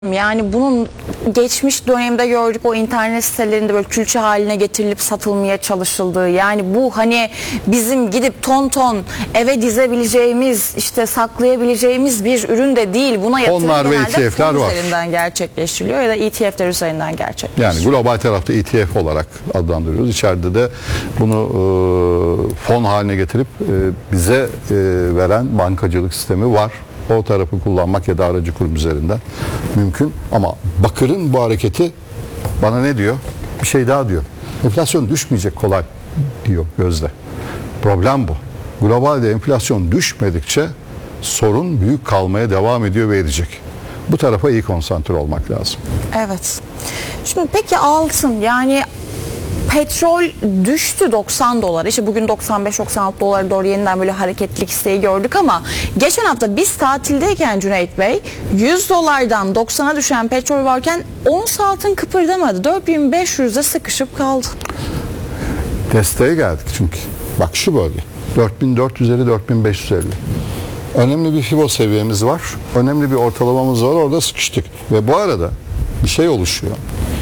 Yani bunun geçmiş dönemde gördük, o internet sitelerinde böyle külçe haline getirilip satılmaya çalışıldığı. Yani bu hani bizim gidip ton ton eve dizebileceğimiz, işte saklayabileceğimiz bir ürün de değil. Buna yatırım Fonlar ve genelde ETF'ler fon var. üzerinden gerçekleştiriliyor ya da ETF'ler üzerinden gerçekleştiriliyor. Yani global tarafta ETF olarak adlandırıyoruz. İçeride de bunu fon haline getirip bize veren bankacılık sistemi var. O tarafı kullanmak ya da aracı kurum üzerinden mümkün. Ama Bakır'ın bu hareketi bana ne diyor? Bir şey daha diyor. Enflasyon düşmeyecek kolay diyor Gözde. Problem bu. Globalde enflasyon düşmedikçe sorun büyük kalmaya devam ediyor ve edecek. Bu tarafa iyi konsantre olmak lazım. Evet. Şimdi peki altın, yani petrol düştü 90 dolar. İşte bugün 95-96 dolara doğru yeniden böyle hareketlilik isteği gördük ama geçen hafta biz tatildeyken Cüneyt Bey 100 dolardan 90'a düşen petrol varken ons altın kıpırdamadı. 4500'de sıkışıp kaldı. Desteğe geldik çünkü. Bak şu bölge 4450-4550. Önemli bir FIBO seviyemiz var. Önemli bir ortalamamız var. Orada sıkıştık. Ve bu arada bir şey oluşuyor.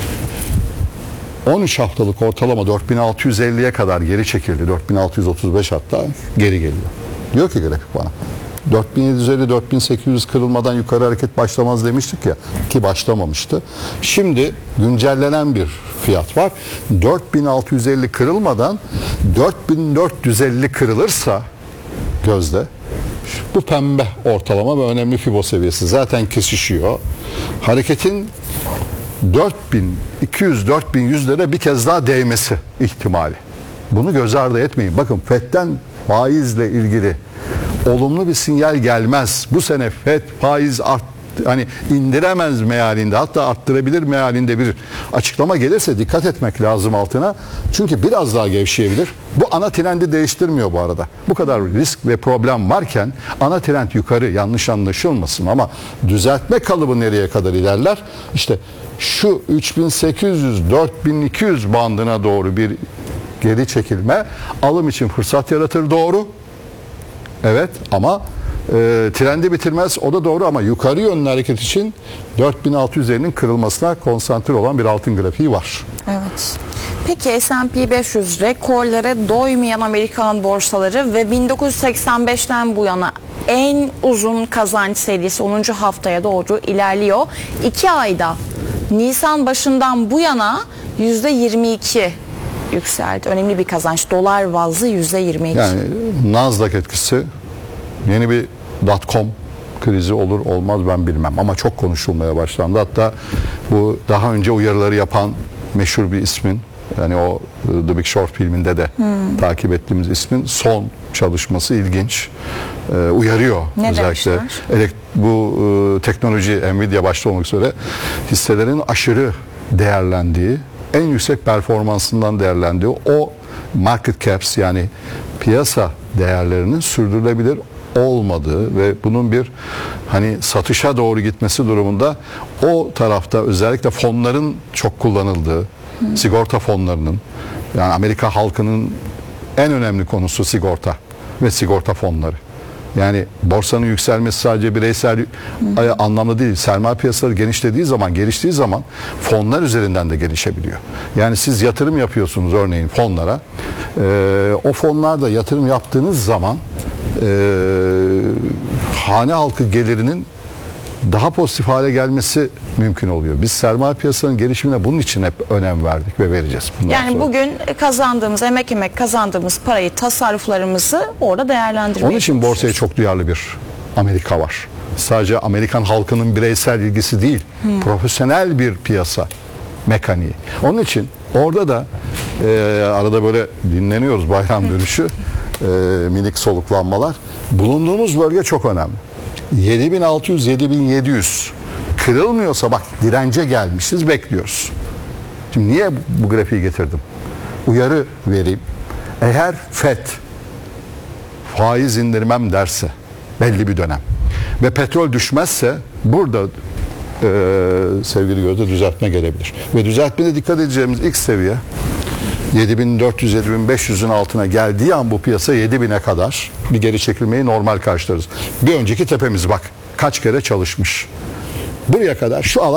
13 haftalık ortalama 4650'ye kadar geri çekildi. 4635 hatta geri geliyor. Diyor ki grafik bana. 4750-4800 kırılmadan yukarı hareket başlamaz demiştik ya, ki başlamamıştı. Şimdi güncellenen bir fiyat var. 4650 kırılmadan 4450 kırılırsa Gözde, bu pembe ortalama ve önemli FIBO seviyesi zaten kesişiyor. Hareketin 4200-4100'lere bir kez daha değmesi ihtimali. Bunu göz ardı etmeyin. Bakın FED'den faizle ilgili olumlu bir sinyal gelmez. Bu sene FED faiz hani indiremez mealinde, hatta arttırabilir mealinde bir açıklama gelirse dikkat etmek lazım altına. Çünkü biraz daha gevşeyebilir. Bu ana trendi değiştirmiyor bu arada. Bu kadar risk ve problem varken ana trend yukarı, yanlış anlaşılmasın, ama düzeltme kalıbı nereye kadar ilerler? İşte şu 3800-4200 bandına doğru bir geri çekilme alım için fırsat yaratır, doğru. Evet, ama trendi bitirmez, o da doğru, ama yukarı yönlü hareket için 4650'nin kırılmasına konsantre olan bir altın grafiği var. Evet. Peki S&P 500 rekorlara doymayan Amerikan borsaları ve 1985'ten bu yana en uzun kazanç serisi 10. haftaya doğru ilerliyor. 2 ayda Nisan başından bu yana %22 yükseldi. Önemli bir kazanç. Dolar bazlı %22. Yani Nasdaq etkisi, yeni bir .com krizi olur olmaz ben bilmem, ama çok konuşulmaya başlandı. Hatta bu daha önce uyarıları yapan meşhur bir ismin, yani o The Big Short filminde de takip ettiğimiz ismin son çalışması ilginç. Uyarıyor. Ne özellikle bu teknoloji, Nvidia başta olmak üzere hisselerin aşırı değerlendiği, en yüksek performansından değerlendiği o market caps, yani piyasa değerlerinin sürdürülebilir olmadığı ve bunun bir hani satışa doğru gitmesi durumunda o tarafta özellikle fonların çok kullanıldığı, sigorta fonlarının, yani Amerika halkının en önemli konusu sigorta ve sigorta fonları. Yani borsanın yükselmesi sadece bireysel anlamda değil, sermaye piyasaları genişlediği zaman, geliştiği zaman fonlar üzerinden de gelişebiliyor. Yani siz yatırım yapıyorsunuz örneğin fonlara, o fonlarda yatırım yaptığınız zaman hane halkı gelirinin daha pozitif hale gelmesi mümkün oluyor. Biz sermaye piyasalarının gelişimine bunun için hep önem verdik ve vereceğiz. Yani sonra bugün kazandığımız, emek kazandığımız parayı, tasarruflarımızı orada değerlendirmeye Onun için borsaya çok duyarlı bir Amerika var. Sadece Amerikan halkının bireysel ilgisi değil, profesyonel bir piyasa mekaniği. Onun için orada da arada böyle dinleniyoruz bayram dönüşü, minik soluklanmalar. Bulunduğumuz bölge çok önemli. 7600-7700 kırılmıyorsa, bak dirence gelmişiz, bekliyoruz. Şimdi niye bu grafiği getirdim? Uyarı vereyim. Eğer FED faiz indirmem derse belli bir dönem ve petrol düşmezse burada sevgili Gözde düzeltme gelebilir. Ve düzeltmede dikkat edeceğimiz ilk seviye 7400-7500'ün altına geldiği an bu piyasa 7000'e kadar bir geri çekilmeyi normal karşılarız. Bir önceki tepemiz bak kaç kere çalışmış. buraya kadar şu alan